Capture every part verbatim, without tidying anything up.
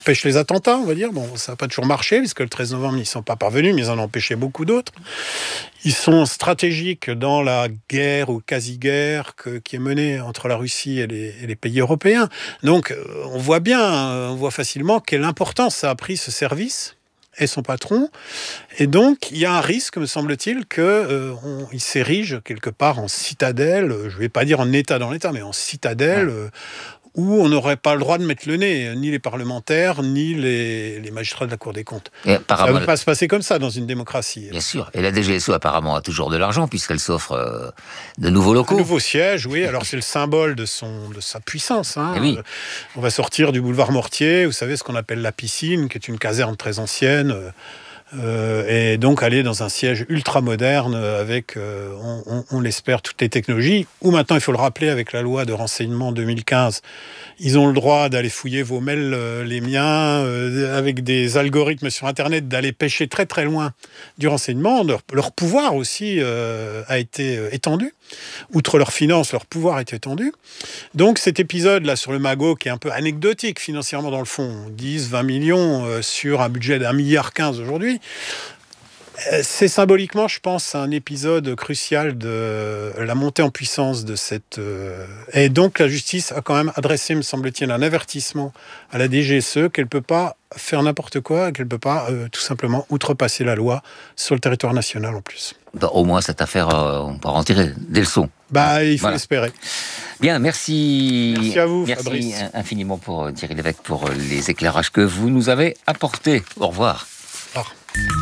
empêche les attentats, on va dire. Bon, ça n'a pas toujours marché, puisque le treize novembre, ils n'y sont pas parvenus, mais ils en ont empêché beaucoup d'autres. Ils sont stratégiques dans la guerre ou quasi-guerre que, qui est menée entre la Russie et les, et les pays européens. Donc, on voit bien, on voit facilement quelle importance ça a pris ce service et son patron. Et donc, il y a un risque, me semble-t-il, qu'il euh, s'érige quelque part en citadelle, je ne vais pas dire en État dans l'État, mais en citadelle, ouais. euh, où on n'aurait pas le droit de mettre le nez, ni les parlementaires, ni les, les magistrats de la Cour des comptes. Ça ne peut pas se passer comme ça dans une démocratie. Bien sûr. Et la D G S E, apparemment, a toujours de l'argent, puisqu'elle s'offre euh, de nouveaux locaux. De nouveaux sièges, oui. Alors, c'est le symbole de, son, de sa puissance. Hein. Oui. Euh, on va sortir du boulevard Mortier, vous savez, ce qu'on appelle la piscine, qui est une caserne très ancienne. Euh, Euh, et donc aller dans un siège ultra moderne avec, euh, on, on, on l'espère, toutes les technologies, où maintenant, il faut le rappeler, avec la loi de renseignement deux mille quinze, ils ont le droit d'aller fouiller vos mails, euh, les miens, euh, avec des algorithmes sur Internet, d'aller pêcher très très loin du renseignement. Leur, leur pouvoir aussi euh, a été euh, étendu. Outre leurs finances, leur pouvoir a été étendu. Donc cet épisode-là sur le Magot, qui est un peu anecdotique financièrement dans le fond, dix, vingt millions euh, sur un budget d'un milliard quinze aujourd'hui, c'est symboliquement, je pense, un épisode crucial de la montée en puissance de cette... Euh... Et donc, la justice a quand même adressé, me semble-t-il, un avertissement à la D G S E qu'elle ne peut pas faire n'importe quoi, qu'elle ne peut pas, euh, tout simplement, outrepasser la loi sur le territoire national, en plus. Bah, au moins, cette affaire, euh, on pourra en tirer des leçons. Bah, il faut voilà. l'espérer. Bien, merci. Merci à vous, merci Fabrice. Merci infiniment pour euh, Thierry Lévesque, pour euh, les éclairages que vous nous avez apportés. Au revoir. Au revoir.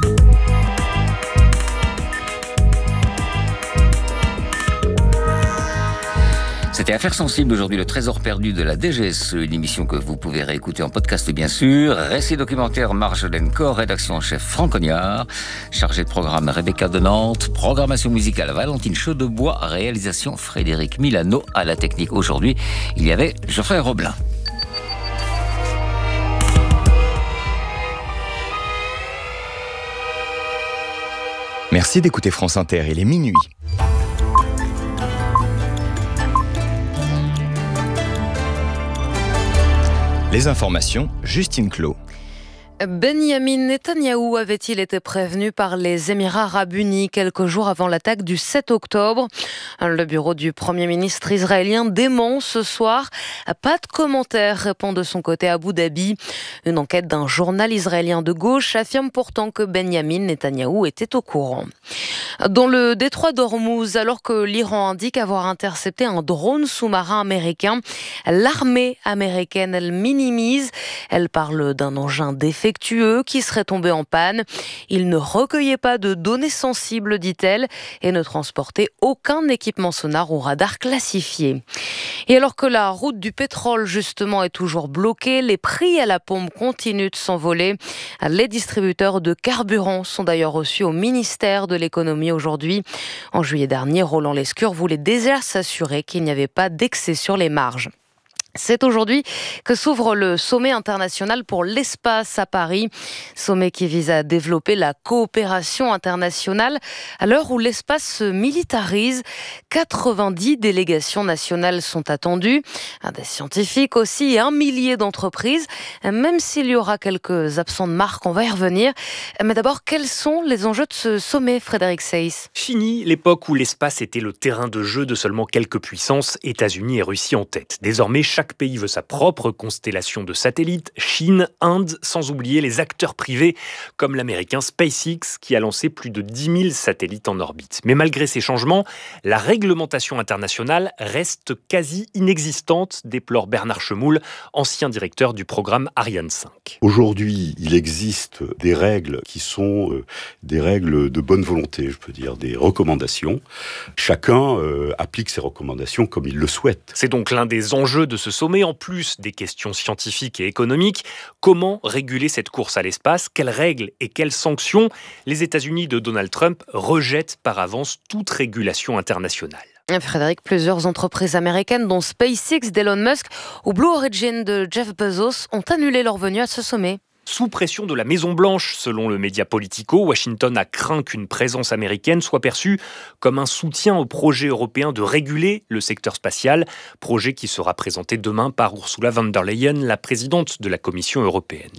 C'était Affaires sensibles aujourd'hui, le trésor perdu de la D G S E, une émission que vous pouvez réécouter en podcast bien sûr. Récit documentaire Marjolaine Corr, rédaction en chef Franck Cognard, chargé de programme Rebecca de Nantes, programmation musicale Valentine Chaudebois, réalisation Frédéric Milano, à la technique aujourd'hui, il y avait Geoffrey Roblin. Merci d'écouter France Inter, il est minuit. Les informations, Justine Clos. Benyamin Netanyahou avait-il été prévenu par les Émirats arabes unis quelques jours avant l'attaque du sept octobre ? Le bureau du Premier ministre israélien dément ce soir. Pas de commentaire, répond de son côté Abu Dhabi. Une enquête d'un journal israélien de gauche affirme pourtant que Benyamin Netanyahou était au courant. Dans le détroit d'Ormuz, alors que l'Iran indique avoir intercepté un drone sous-marin américain, l'armée américaine, elle minimise. Elle parle d'un engin défectueux qui serait tombé en panne. Il ne recueillait pas de données sensibles, dit-elle, et ne transportait aucun équipement sonar ou radar classifié. Et alors que la route du pétrole, justement, est toujours bloquée, les prix à la pompe continuent de s'envoler. Les distributeurs de carburant sont d'ailleurs reçus au ministère de l'économie aujourd'hui. En juillet dernier, Roland Lescure voulait déjà s'assurer qu'il n'y avait pas d'excès sur les marges. C'est aujourd'hui que s'ouvre le sommet international pour l'espace à Paris. Sommet qui vise à développer la coopération internationale à l'heure où l'espace se militarise. quatre-vingt-dix délégations nationales sont attendues, des scientifiques aussi et un millier d'entreprises. Même s'il y aura quelques absents de marque, on va y revenir. Mais d'abord, quels sont les enjeux de ce sommet, Frédéric Seyss ? Fini l'époque où l'espace était le terrain de jeu de seulement quelques puissances, États-Unis et Russie en tête. Désormais, chaque pays veut sa propre constellation de satellites, Chine, Inde, sans oublier les acteurs privés comme l'américain SpaceX qui a lancé plus de dix mille satellites en orbite. Mais malgré ces changements, la réglementation internationale reste quasi inexistante, déplore Bernard Chemoul, ancien directeur du programme Ariane cinq. Aujourd'hui, il existe des règles qui sont euh, des règles de bonne volonté, je peux dire, des recommandations. Chacun euh, applique ces recommandations comme il le souhaite. C'est donc l'un des enjeux de ce sommet, en plus des questions scientifiques et économiques. Comment réguler cette course à l'espace ? Quelles règles et quelles sanctions ? Les États-Unis de Donald Trump rejettent par avance toute régulation internationale. Frédéric, plusieurs entreprises américaines, dont SpaceX d'Elon Musk ou Blue Origin de Jeff Bezos, ont annulé leur venue à ce sommet. sous pression de la Maison-Blanche. Selon le média Politico, Washington a craint qu'une présence américaine soit perçue comme un soutien au projet européen de réguler le secteur spatial, projet qui sera présenté demain par Ursula von der Leyen, la présidente de la Commission européenne.